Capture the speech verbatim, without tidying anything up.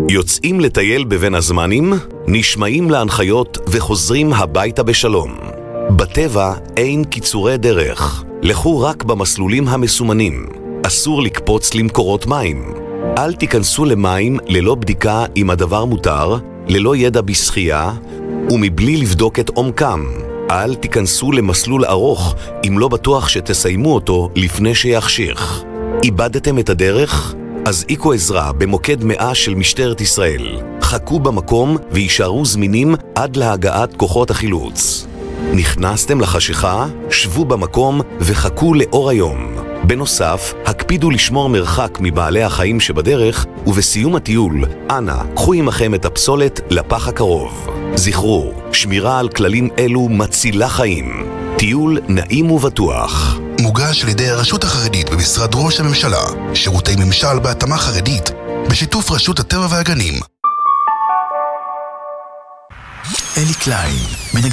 יוצאים לטייל בבין הזמנים, נשמעים להנחיות וחוזרים הביתה בשלום. בטבע אין קיצורי דרך. לכו רק במסלולים המסומנים. אסור לקפוץ למקורות מים. אל תיכנסו למים ללא בדיקה אם הדבר מותר, ללא ידע בשחייה, ומבלי לבדוק את עומקם. אל תיכנסו למסלול ארוך אם לא בטוח שתסיימו אותו לפני שיחשיך. איבדתם את הדרך? אז איקו עזרה במוקד מאה של משטרת ישראל. חכו במקום וישארו זמינים עד להגעת כוחות החילוץ. נכנסתם לחשיכה? שבו במקום וחכו לאור היום. בנוסף, הקפידו לשמור מרחק מבעלי החיים שבדרך, ובסיום הטיול, אנא, קחו עמכם את הפסולת לפח הקרוב. זכרו, שמירה על כללים אלו מצילה חיים. טיול נעים ובטוח. מוגש על ידי הרשות החרדית במשרד ראש הממשלה, שירותי ממשל בהתאמה חרדית, בשיתוף רשות הטבע והגנים. אלי קליין, מנגן